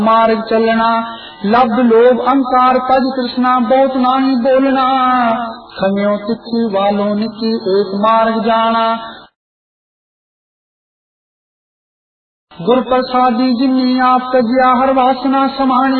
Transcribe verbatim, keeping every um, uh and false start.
मार्ग चलना, लब्ध लोभ अहंकार तज तृष्णा बहुत नाही बोलना, खमियो तिखी वालों निकी एक मार्ग जाना। गुर प्रसादी जिन्नी आप तजिया हर वासना समानी,